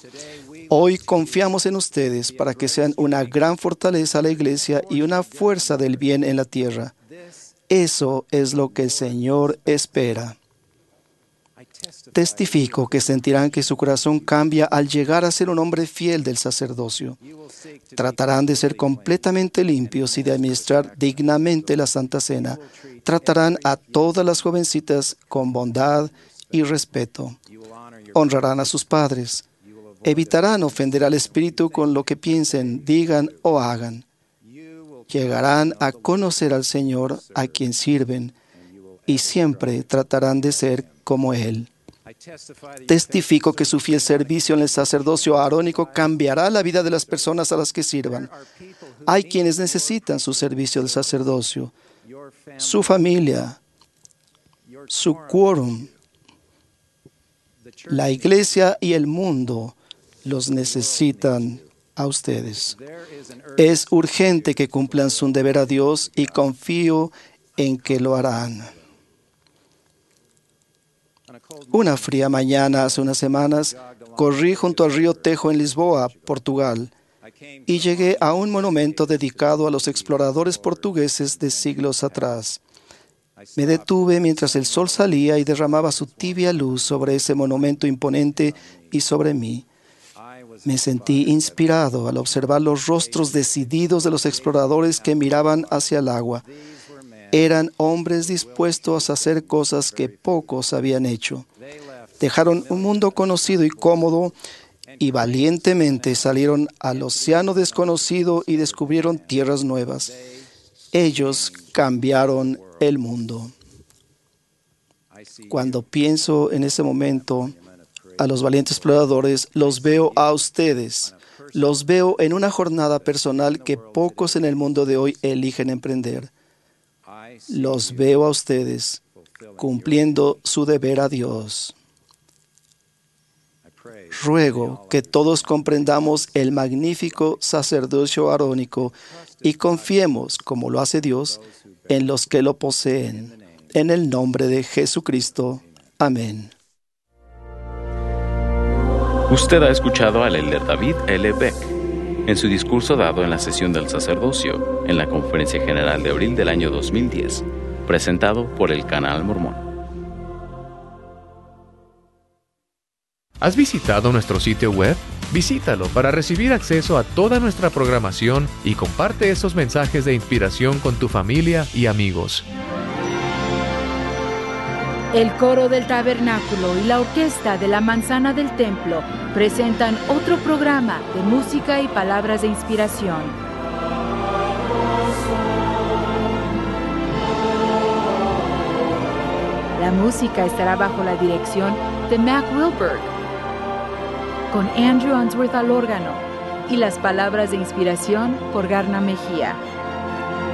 Hoy confiamos en ustedes para que sean una gran fortaleza a la iglesia y una fuerza del bien en la tierra. Eso es lo que el Señor espera. Testifico que sentirán que su corazón cambia al llegar a ser un hombre fiel del sacerdocio. Tratarán de ser completamente limpios y de administrar dignamente la Santa Cena. Tratarán a todas las jovencitas con bondad y respeto. Honrarán a sus padres. Evitarán ofender al Espíritu con lo que piensen, digan o hagan. Llegarán a conocer al Señor a quien sirven y siempre tratarán de ser como Él. Testifico que su fiel servicio en el sacerdocio arónico cambiará la vida de las personas a las que sirvan. Hay quienes necesitan su servicio del sacerdocio, su familia, su quórum. La iglesia y el mundo los necesitan a ustedes. Es urgente que cumplan su deber a Dios y confío en que lo harán. Una fría mañana hace unas semanas, corrí junto al río Tejo en Lisboa, Portugal, y llegué a un monumento dedicado a los exploradores portugueses de siglos atrás. Me detuve mientras el sol salía y derramaba su tibia luz sobre ese monumento imponente y sobre mí. Me sentí inspirado al observar los rostros decididos de los exploradores que miraban hacia el agua. Eran hombres dispuestos a hacer cosas que pocos habían hecho. Dejaron un mundo conocido y cómodo y valientemente salieron al océano desconocido y descubrieron tierras nuevas. Ellos cambiaron el mundo. Cuando pienso en ese momento a los valientes exploradores, los veo a ustedes. Los veo en una jornada personal que pocos en el mundo de hoy eligen emprender. Los veo a ustedes cumpliendo su deber a Dios. Ruego que todos comprendamos el magnífico sacerdocio arónico y confiemos, como lo hace Dios, en los que lo poseen. En el nombre de Jesucristo. Amén. Usted ha escuchado al elder David L. Beck en su discurso dado en la sesión del sacerdocio en la Conferencia General de abril del año 2010, presentado por el Canal Mormón. ¿Has visitado nuestro sitio web? Visítalo para recibir acceso a toda nuestra programación y comparte esos mensajes de inspiración con tu familia y amigos. El coro del tabernáculo y la orquesta de la manzana del templo presentan otro programa de música y palabras de inspiración. La música estará bajo la dirección de Mac Wilberg, con Andrew Answorth al órgano, y las palabras de inspiración por Garna Mejía.